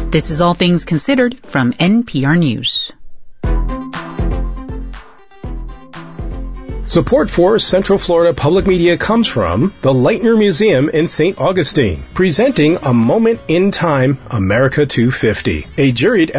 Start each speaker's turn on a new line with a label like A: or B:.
A: This is All Things Considered from NPR News.
B: Support for Central Florida Public Media comes from the Leitner Museum in St. Augustine, presenting A Moment in Time, America 250, a juried